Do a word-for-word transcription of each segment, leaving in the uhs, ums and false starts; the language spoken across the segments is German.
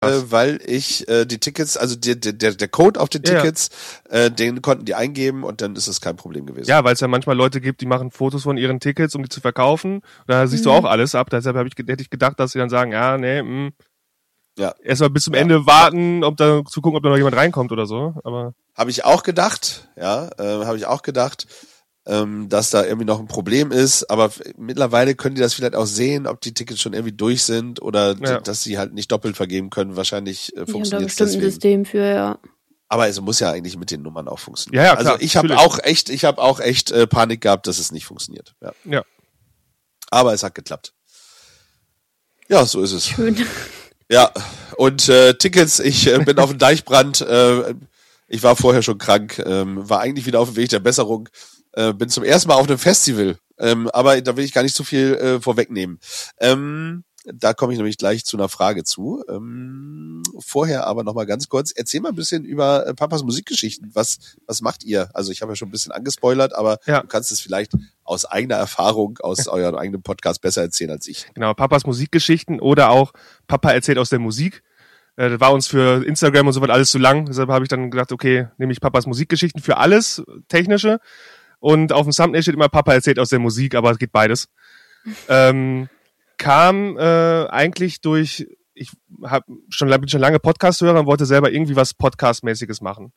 äh, weil ich äh, die Tickets, also der, der, der Code auf den Tickets, ja, ja. Äh, den konnten die eingeben und dann ist es kein Problem gewesen. Ja, weil es ja manchmal Leute gibt, die machen Fotos von ihren Tickets, um die zu verkaufen. Da siehst mhm. du auch alles ab. Deshalb hab ich, hätte ich gedacht, dass sie dann sagen, ja, nee, mh. Ja. Erstmal bis zum ja. Ende warten, um da zu gucken, ob da noch jemand reinkommt oder so. Aber habe ich auch gedacht, ja, äh, habe ich auch gedacht. Ähm, dass da irgendwie noch ein Problem ist, aber f- mittlerweile können die das vielleicht auch sehen, ob die Tickets schon irgendwie durch sind oder ja. d- dass sie halt nicht doppelt vergeben können. Wahrscheinlich äh, funktioniert es deswegen. Ein System für, ja. Aber es muss ja eigentlich mit den Nummern auch funktionieren. Ja, ja, klar, also ich habe auch echt, ich habe auch echt äh, Panik gehabt, dass es nicht funktioniert. Ja. ja. Aber es hat geklappt. Ja, so ist es. Schön. Ja, und äh, Tickets, ich äh, bin auf dem Deichbrand. Äh, ich war vorher schon krank, ähm, war eigentlich wieder auf dem Weg der Besserung. Äh, bin zum ersten Mal auf einem Festival, ähm, aber da will ich gar nicht so viel äh, vorwegnehmen. Ähm, da komme ich nämlich gleich zu einer Frage zu. Ähm, vorher aber nochmal ganz kurz, erzähl mal ein bisschen über äh, Papas Musikgeschichten. Was was macht ihr? Also ich habe ja schon ein bisschen angespoilert, aber ja. du kannst es vielleicht aus eigener Erfahrung, aus eurem eigenen Podcast besser erzählen als ich. Genau, Papas Musikgeschichten oder auch Papa erzählt aus der Musik. Äh, das war uns für Instagram und so weiter alles zu lang. Deshalb habe ich dann gedacht, okay, nehme ich Papas Musikgeschichten für alles Technische. Und auf dem Thumbnail steht immer, Papa erzählt aus der Musik, aber es geht beides. ähm, kam äh, eigentlich durch, ich hab schon, bin schon lange Podcast-Hörer und wollte selber irgendwie was Podcast-mäßiges machen.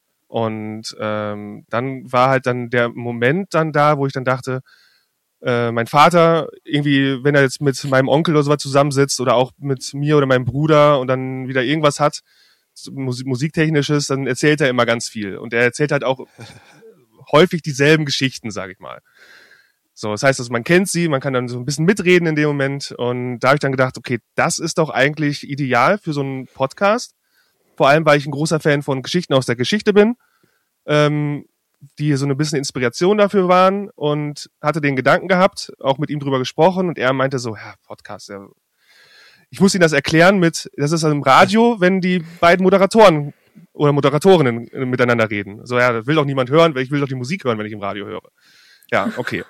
Und ähm, dann war halt dann der Moment dann da, wo ich dann dachte, äh, mein Vater, irgendwie, wenn er jetzt mit meinem Onkel oder sowas zusammensitzt oder auch mit mir oder meinem Bruder und dann wieder irgendwas hat, Musik- Musiktechnisches, dann erzählt er immer ganz viel. Und er erzählt halt auch häufig dieselben Geschichten, sage ich mal. So, das heißt, also man kennt sie, man kann dann so ein bisschen mitreden in dem Moment und da habe ich dann gedacht, okay, das ist doch eigentlich ideal für so einen Podcast, vor allem, weil ich ein großer Fan von Geschichten aus der Geschichte bin, ähm, die so ein bisschen Inspiration dafür waren und hatte den Gedanken gehabt, auch mit ihm drüber gesprochen und er meinte so, ja, Podcast, ja. Ich muss ihm das erklären mit, das ist also im Radio, wenn die beiden Moderatoren oder Moderatorinnen miteinander reden. So, ja, das will doch niemand hören, weil ich will doch die Musik hören, wenn ich im Radio höre. Ja, okay.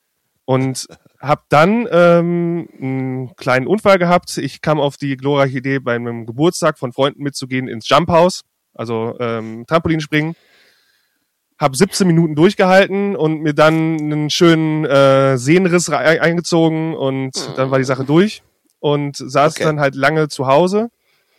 Und hab dann ähm, einen kleinen Unfall gehabt. Ich kam auf die glorreiche Idee, bei einem Geburtstag von Freunden mitzugehen ins Jump House, also ähm, Trampolinspringen. Hab siebzehn Minuten durchgehalten und mir dann einen schönen äh, Sehnenriss re- eingezogen und dann war die Sache durch und saß okay. dann halt lange zu Hause.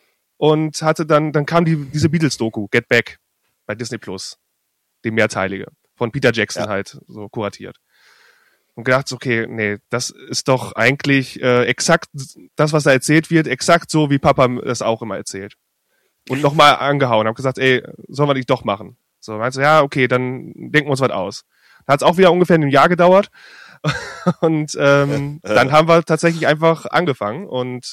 Und hatte dann, dann kam die, diese Beatles-Doku, Get Back, bei Disney Plus. Die mehrteilige. Von Peter Jackson ja. halt, so kuratiert. Und gedacht, okay, nee, das ist doch eigentlich äh, exakt das, was da erzählt wird, exakt so, wie Papa das auch immer erzählt. Und nochmal angehauen, hab gesagt, ey, sollen wir nicht doch machen? So, meinst du, ja, okay, dann denken wir uns was aus. Da hat's auch wieder ungefähr ein Jahr gedauert. Und ähm, dann haben wir tatsächlich einfach angefangen und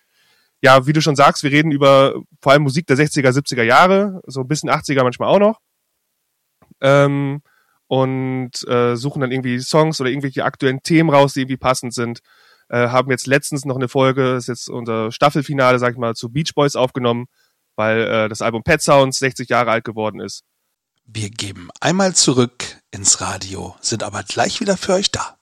ja, wie du schon sagst, wir reden über vor allem Musik der sechziger, siebziger Jahre, so ein bisschen achtziger manchmal auch noch. Ähm, und äh, suchen dann irgendwie Songs oder irgendwelche aktuellen Themen raus, die irgendwie passend sind. Äh, haben jetzt letztens noch eine Folge, das ist jetzt unser Staffelfinale, sag ich mal, zu Beach Boys aufgenommen, weil äh, das Album Pet Sounds sechzig Jahre alt geworden ist. Wir geben einmal zurück ins Radio, sind aber gleich wieder für euch da.